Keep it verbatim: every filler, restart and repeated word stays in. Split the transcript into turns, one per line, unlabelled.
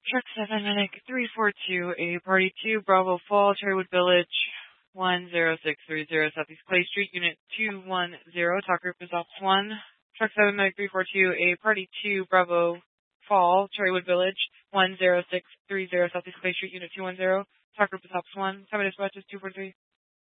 Truck seven, Medic three four two, a Party two, Bravo Fall, Cherrywood Village, one zero six three zero, Southeast Clay Street, Unit two one zero, Talk Group is Ops one. Truck seven, Medic three four two, a Party two, Bravo Fall, Cherrywood Village, one zero six three zero, Southeast Clay Street, Unit two one zero, Talk Group is Ops one. Summit dispatches two four three.